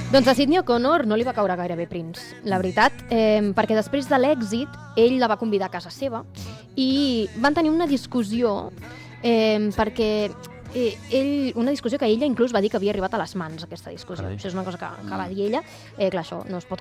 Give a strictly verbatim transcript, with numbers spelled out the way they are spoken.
Doncs a Sydney O'Connor no li va caure gaire bé Prince, la veritat, eh, perquè després de l'èxit ell la va convidar a casa seva i van tenir una discussió eh, perquè eh, ell, una discussió que ella inclús va dir que havia arribat a les mans, aquesta discussió. Carai. Això és una cosa que, que va dir ella. Eh, clar, això no es pot